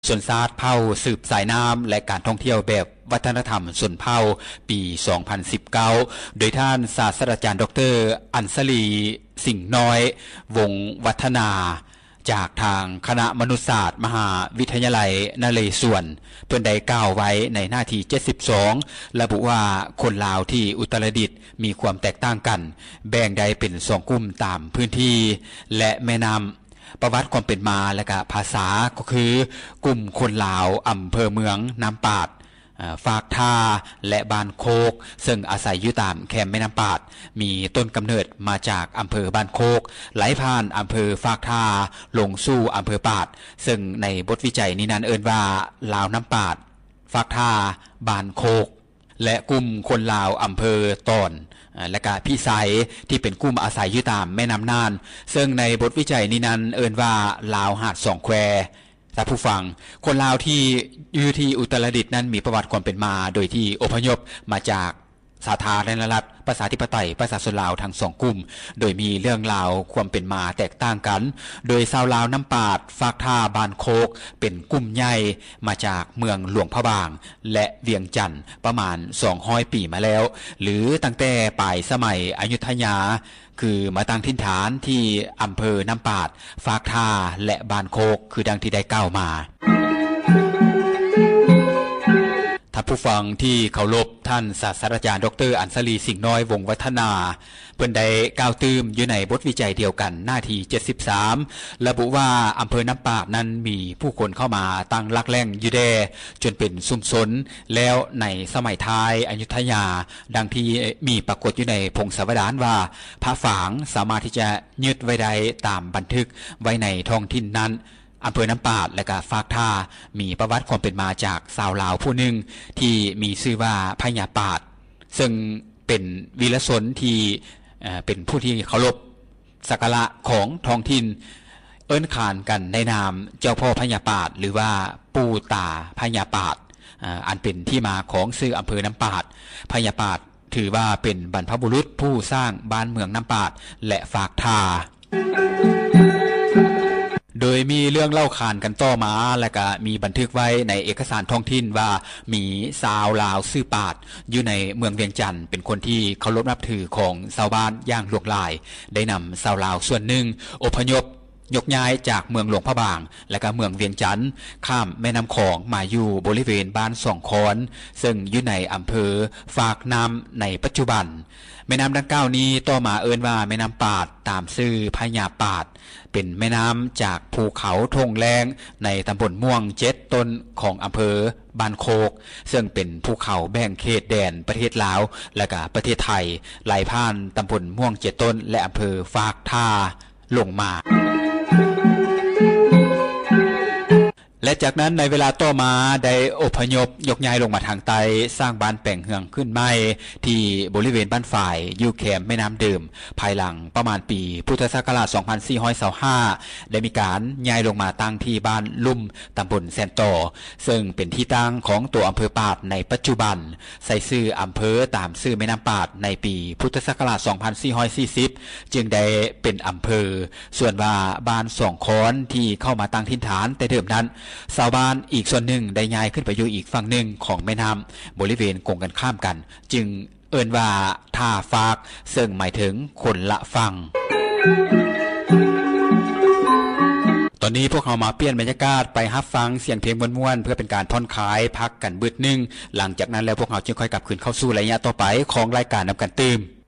ส่วนศาสตร์เผ่าสืบสายน้ำและการท่องเที่ยวแบบวัฒนธรรมส่วนเผ่าปี 2019 โดยท่านศาสตราจารย์ดร.อัญชลีสิงห์น้อยวงศ์วัฒนาจากทางคณะมนุษยศาสตร์มหาวิทยาลัยนเรศวรเพื่อนได้กล่าวไว้ในหน้าที่72ระบุว่าคนลาวที่อุตรดิตถ์มีความแตกต่างกันแบ่งได้เป็น2กลุ่มตามพื้นที่และแม่น้ำประวัติความเป็นมาและก็ภาษาก็คือกลุ่มคนลาวอำเภอเมืองน้ำปาดฝากท่าและบ้านโคกซึ่งอาศัยอยู่ตามแคมแม่น้ำปาดมีต้นกำเนิดมาจากอำเภอบ้านโคกไหลผ่านอำเภอฝากท่าลงสู่อำเภอปาดซึ่งในบทวิจัยนี้นั้นเอิ้นว่าลาวน้ำปาดฝากท่าบ้านโคกและกลุ่มคนลาวอำเภอตอนและก็พิสัยที่เป็นกลุ่มอาศัยอยู่ตามแม่น้ำน่านซึ่งในบทวิจัยนี้นั้นเอิ้นว่าลาวหาดสองแควแต่ผู้ฟังคนลาวที่อยู่ที่อุตรดิตถ์นั้นมีประวัติความเป็นมาโดยที่อพยพมาจากสาธารณรัฐประชาธิปไตยประชาชนลาวทั้งสองกลุ่มโดยมีเรื่องราวความเป็นมาแตกต่างกันโดยชาวลาวน้ำปาดฝากท่าบ้านโคกเป็นกลุ่มใหญ่มาจากเมืองหลวงพระบางและเวียงจันทน์ประมาณ200 ปีมาแล้วหรือตั้งแต่ปลายสมัยอยุธยาคือมาตั้งถิ่นฐานที่อำเภอน้ำปาดฝากท่าและบ้านโคกคือดังที่ได้กล่าวมาท่านผู้ฟังที่เคารพท่านศาสตราจารย์ดร.อัญชลีสิงห์น้อยวงศ์วัฒนาเพิ่นได้กล่าวตื้มอยู่ในบทวิจัยเดียวกันหน้าที่73ระบุว่าอำเภอน้ำปาดนั้นมีผู้คนเข้ามาตั้งหลักแหล่งอยู่แด่จนเป็นชุมชนแล้วในสมัยท้ายอยุธยาดังที่มีปรากฏอยู่ในพงศาวดารว่าพระฝางสามารถที่จะยึดไว้ได้ตามบันทึกไว้ในท้องถิ่นนั้นอำเภอน้ำปาดและก็ฝากท่ามีประวัติความเป็นมาจากชาวลาวผู้หนึ่งที่มีชื่อว่าพญาปาดซึ่งเป็นวีรชนที่เป็นผู้ที่เคารพสักการะของท้องถิ่นเอิ้นขานกันในนามเจ้าพ่อพญาปาดหรือว่าปู่ตาพญาปาดอันเป็นที่มาของชื่ออำเภอน้ำปาดพญาปาดถือว่าเป็นบรรพบุรุษผู้สร้างบ้านเมืองน้ำปาดและฝากท่าโดยมีเรื่องเล่าขานกันต่อมาและก็มีบันทึกไว้ในเอกสารท้องถิ่นว่ามีชาวลาวชื่อปาดอยู่ในเมืองเวียงจันทน์เป็นคนที่เคารพนับถือของชาวบ้านอย่างหลวงหลายได้นำชาวลาวส่วนหนึ่งอพยพยกย้ายจากเมืองหลวงพระบางและก็เมืองเวียงจันทน์ข้ามแม่น้ำของมาอยู่บริเวณบ้านสองคอนซึ่งอยู่ในอำเภอฝากน้ำในปัจจุบันแม่น้ำดังกล่าวนี้ต่อมาเอิ้นว่าแม่น้ำปาดตามชื่อพญาปาดเป็นแม่น้ำจากภูเขาทงแรงในตำบลม่วง7ต้นของอำเภอบ้านโคกซึ่งเป็นภูเขาแบ่งเขตแดนประเทศลาวและก็ประเทศไทยไหลผ่านตำบลม่วง7ต้นและอำเภอฝากท่าลงมาและจากนั้นในเวลาต่อมาได้อพยพยกย้ายลงมาทางใต้สร้างบ้านแปลงเฮืองขึ้นใหม่ที่บริเวณบ้านฝ่ายอยู่แคมแม่น้ำเดิมภายหลังประมาณปีพุทธศักราช2425ได้มีการย้ายลงมาตั้งที่บ้านลุ่มตำบลแซนโตซึ่งเป็นที่ตั้งของตัวอำเภอปาดในปัจจุบันใส่ชื่ออำเภอตามชื่อแม่น้ำปาดในปีพุทธศักราช2440จึงได้เป็นอำเภอส่วนว่าบ้านสองค้อนที่เข้ามาตั้งถิ่นฐานแต่เดิมนั้นชาวบ้านอีกส่วนหนึ่งได้ย้ายขึ้นไปอยู่อีกฝั่งหนึ่งของแม่น้ำบริเวณกงกันข้ามกันจึงเอิ้นว่าท่าฟากซึ่งหมายถึงคนละฝั่งตอนนี้พวกเรามาเปลี่ยนบรรยากาศไปรับฟังเสียงเพลงม่วนๆเพื่อเป็นการผ่อนคลายพักกันบึดนึงหลังจากนั้นแล้วพวกเราจึงค่อยกลับคืนเข้าสู่ระยะต่อไปของรายการนำกันตื่ม